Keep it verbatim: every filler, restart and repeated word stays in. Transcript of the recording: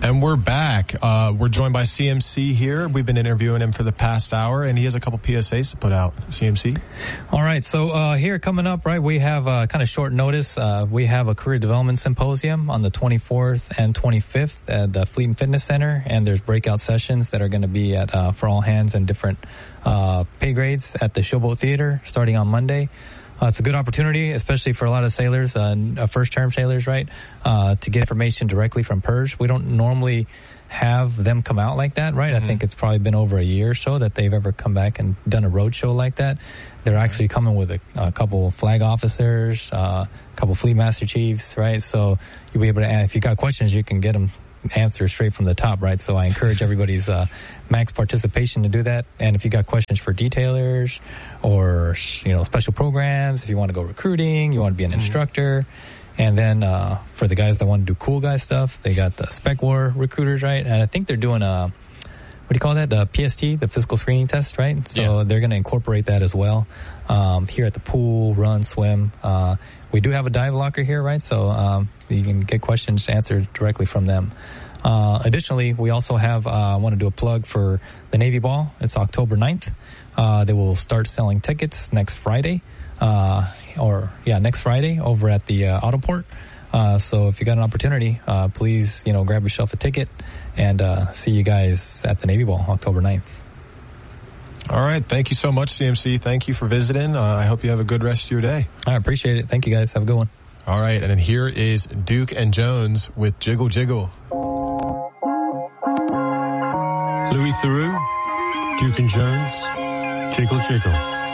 And we're back. Uh, we're joined by C M C here. We've been interviewing him for the past hour, and he has a couple P S As to put out. C M C? All right. So uh, here coming up, right, we have uh, kind of short notice. Uh, we have a career development symposium on the twenty-fourth and twenty-fifth at the Fleet and Fitness Center, and there's breakout sessions that are going to be at uh, for all hands and different uh, pay grades at the Showboat Theater starting on Monday. Uh, it's a good opportunity, especially for a lot of sailors, uh, first-term sailors, right, uh, to get information directly from P E R S. We don't normally have them come out like that, right? Mm-hmm. I think it's probably been over a year or so that they've ever come back and done a road show like that. They're actually coming with a, a couple flag officers, uh, a couple fleet master chiefs, right? So you'll be able to, if you got questions, you can get them answer straight from the top, right? So I encourage everybody's uh, max participation to do that. And if you got questions for detailers or, you know, special programs, if you want to go recruiting, you want to be an mm-hmm. instructor. And then uh, for the guys that want to do cool guy stuff, they got the Spec War recruiters, right? And I think they're doing a, what do you call that? The P S T, the physical screening test, right? So yeah. they're going to incorporate that as well um, here at the pool, run, swim. Uh, we do have a dive locker here, right? So um, you can get questions answered directly from them. Uh, additionally, we also have, uh, I want to do a plug for the Navy Ball. It's October ninth. Uh, they will start selling tickets next Friday, uh, or yeah, next Friday over at the uh, Autoport. Uh, so if you got an opportunity, uh, please, you know, grab yourself a ticket and uh, see you guys at the Navy Ball October ninth. All right. Thank you so much, C M C. Thank you for visiting. Uh, I hope you have a good rest of your day. I appreciate it. Thank you, guys. Have a good one. All right. And then here is Duke and Jones with Jiggle Jiggle. Louis Theroux, Duke and Jones, Jiggle Jiggle.